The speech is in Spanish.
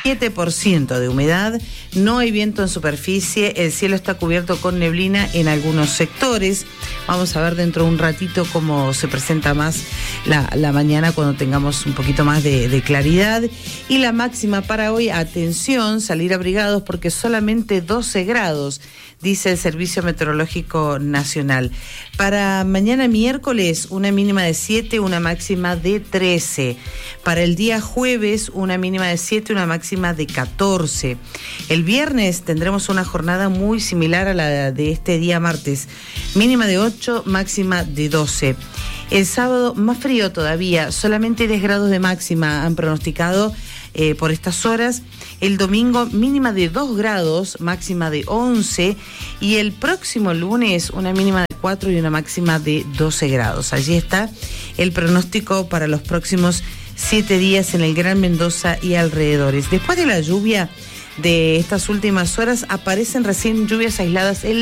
7% de humedad, no hay viento en superficie, el cielo está cubierto con neblina en algunos sectores. Vamos a ver dentro de un ratito cómo se presenta más la mañana cuando tengamos un poquito más de claridad. Y la máxima para hoy, atención, salir abrigados porque solamente 12 grados, dice el Servicio Meteorológico Nacional. Para mañana miércoles, una mínima de 7, una máxima de 13. Para el día jueves, una mínima de 7, una máxima de 14. El viernes tendremos una jornada muy similar a la de este día martes. Mínima de 8, máxima de 12. El sábado, más frío todavía, solamente 10 grados de máxima han pronosticado por estas horas. El domingo, mínima de 2 grados, máxima de 11. Y el próximo lunes, una mínima de 4 y una máxima de 12 grados. Allí está el pronóstico para los próximos 7 días en el Gran Mendoza y alrededores. Después de la lluvia de estas últimas horas, aparecen recién lluvias aisladas